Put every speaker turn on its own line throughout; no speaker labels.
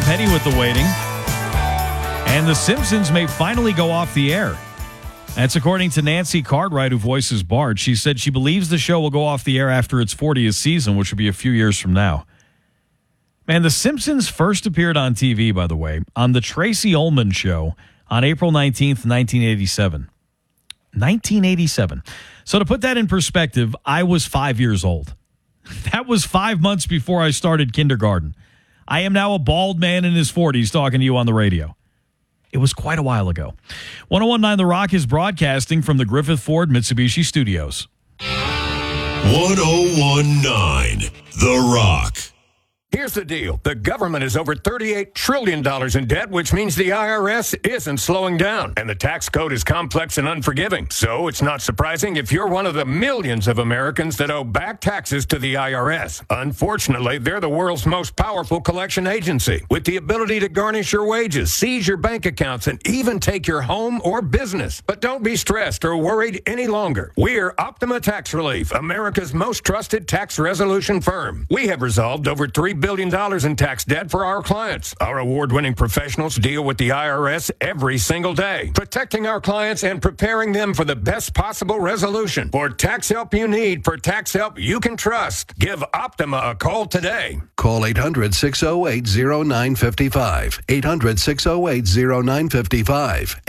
Petty with the waiting. And The Simpsons may finally go off the air. That's according to Nancy Cartwright, who voices Bart. She said she believes the show will go off the air after its 40th season, which will be a few years from now. Man, The Simpsons first appeared on TV, by the way, on The Tracy Ullman Show on April 19th, 1987. 1987. So to put that in perspective, I was 5 years old. That was 5 months before I started kindergarten. I am now a bald man in his 40s talking to you on the radio. It was quite a while ago. 101.9 The Rock is broadcasting from the Griffith Ford Mitsubishi Studios.
101.9 The Rock.
Here's the deal. The government is over $38 trillion in debt, which means the IRS isn't slowing down. And the tax code is complex and unforgiving. So it's not surprising if you're one of the millions of Americans that owe back taxes to the IRS. Unfortunately, they're the world's most powerful collection agency, with the ability to garnish your wages, seize your bank accounts, and even take your home or business. But don't be stressed or worried any longer. We're Optima Tax Relief, America's most trusted tax resolution firm. We have resolved over $3 billion in tax debt for our clients. Our award-winning professionals deal with the IRS every single day, protecting our clients and preparing them for the best possible resolution. For tax help you need, for tax help you can trust, give Optima a call today.
Call 800-608-0955. 800-608-0955.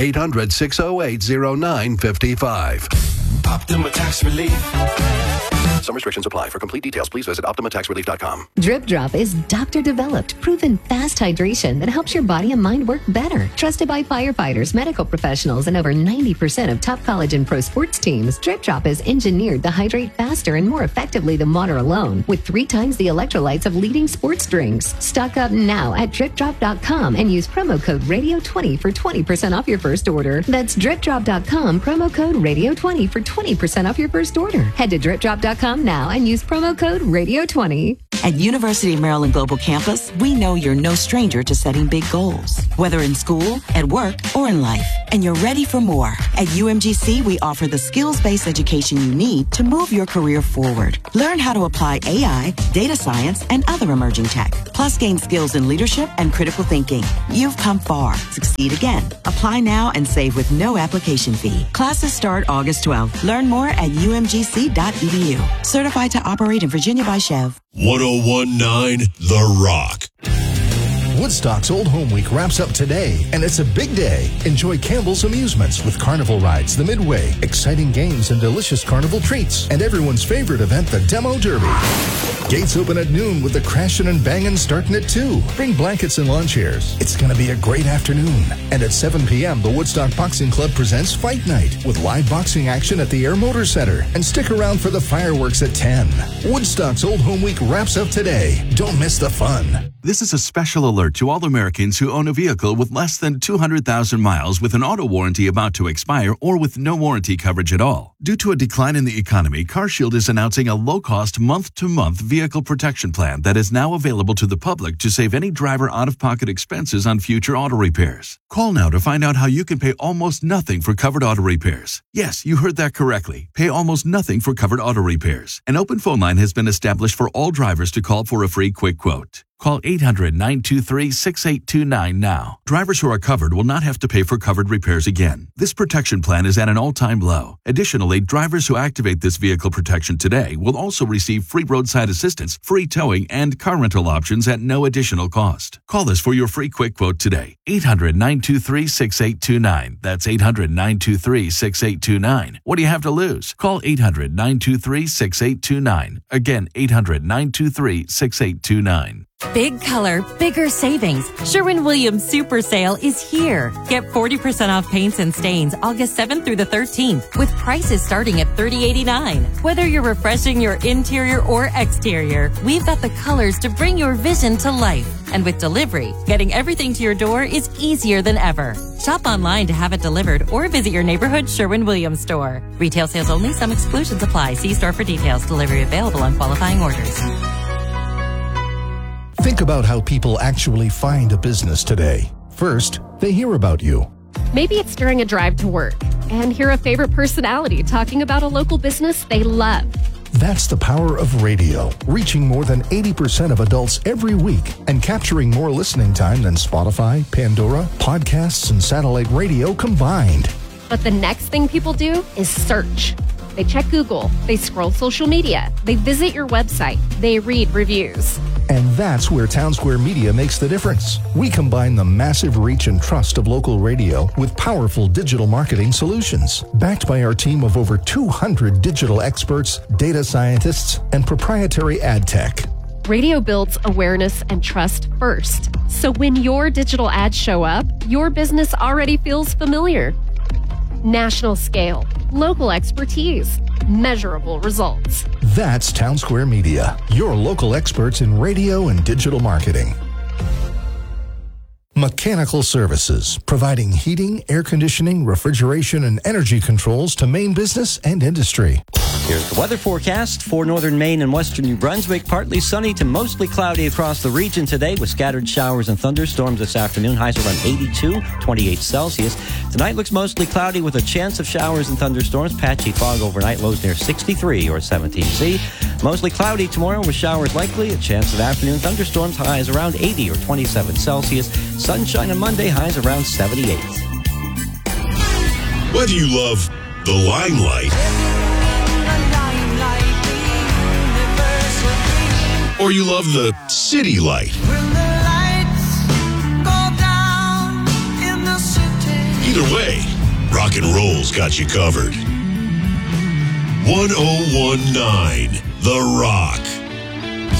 800-608-0955.
Optima Tax Relief.
Some restrictions apply. For complete details, please visit OptimaTaxRelief.com.
Drip Drop is doctor-developed, proven fast hydration that helps your body and mind work better. Trusted by firefighters, medical professionals, and over 90% of top college and pro sports teams, Drip Drop is engineered to hydrate faster and more effectively than water alone, with 3 times the electrolytes of leading sports drinks. Stock up now at DripDrop.com and use promo code Radio20 for 20% off your first order. That's DripDrop.com, promo code Radio20 for 20% off your first order. Head to DripDrop.com now and use promo code Radio20.
At University of Maryland Global Campus, we know you're no stranger to setting big goals, whether in school, at work, or in life, and you're ready for more. At UMGC, we offer the skills-based education you need to move your career forward. Learn how to apply AI, data science, and other emerging tech, plus gain skills in leadership and critical thinking. You've come far. Succeed again. Apply now and save with no application fee. Classes start August 12th. Learn more at umgc.edu. Certified to operate in Virginia by Chev.
101.9 The Rock.
Woodstock's Old Home Week wraps up today, and it's a big day. Enjoy Campbell's Amusements with carnival rides, the Midway, exciting games and delicious carnival treats, and everyone's favorite event, the Demo Derby. Gates open at noon with the Crashin' and Bangin' starting at 2. Bring blankets and lawn chairs. It's going to be a great afternoon. And at 7 p.m., the Woodstock Boxing Club presents Fight Night with live boxing action at the Air Motor Center. And stick around for the fireworks at 10. Woodstock's Old Home Week wraps up today. Don't miss the fun.
This is a special alert to all Americans who own a vehicle with less than 200,000 miles with an auto warranty about to expire or with no warranty coverage at all. Due to a decline in the economy, CarShield is announcing a low-cost month-to-month vehicle protection plan that is now available to the public to save any driver out-of-pocket expenses on future auto repairs. Call now to find out how you can pay almost nothing for covered auto repairs. Yes, you heard that correctly. Pay almost nothing for covered auto repairs. An open phone line has been established for all drivers to call for a free quick quote. Call 800-923-6829 now. Drivers who are covered will not have to pay for covered repairs again. This protection plan is at an all-time low. Additionally, drivers who activate this vehicle protection today will also receive free roadside assistance, free towing, and car rental options at no additional cost. Call us for your free quick quote today. 800-923-6829. That's 800-923-6829. What do you have to lose? Call 800-923-6829. Again, 800-923-6829.
Big color, bigger savings. Sherwin-Williams Super Sale is here. Get 40% off paints and stains August 7th through the 13th with prices starting at $30.89. Whether you're refreshing your interior or exterior, we've got the colors to bring your vision to life. And with delivery, getting everything to your door is easier than ever. Shop online to have it delivered or visit your neighborhood Sherwin-Williams store. Retail sales only. Some exclusions apply. See store for details. Delivery available on qualifying orders.
Think about how people actually find a business today. First, they hear about you.
Maybe it's during a drive to work and hear a favorite personality talking about a local business they love.
That's the power of radio, reaching more than 80% of adults every week and capturing more listening time than Spotify, Pandora, podcasts, and satellite radio combined.
But the next thing people do is search. They check Google, they scroll social media, they visit your website, they read reviews.
And that's where Townsquare Media makes the difference. We combine the massive reach and trust of local radio with powerful digital marketing solutions, backed by our team of over 200 digital experts, data scientists, and proprietary ad tech.
Radio builds awareness and trust first. So when your digital ads show up, your business already feels familiar. National scale, local expertise, measurable results.
That's Townsquare Media, your local experts in radio and digital marketing. Mechanical Services, providing heating, air conditioning, refrigeration, and energy controls to Maine business and industry.
Here's the weather forecast for northern Maine and western New Brunswick. Partly sunny to mostly cloudy across the region today with scattered showers and thunderstorms this afternoon. Highs around 82, 28 Celsius. Tonight looks mostly cloudy with a chance of showers and thunderstorms. Patchy fog overnight, lows near 63 or 17 C. Mostly cloudy tomorrow with showers likely. A chance of afternoon thunderstorms. Highs around 80 or 27 Celsius. Sunshine on Monday. Highs around 78.
Whether you love the limelight or you love the city light, either way, rock and roll's got you covered. 1019 The Rock.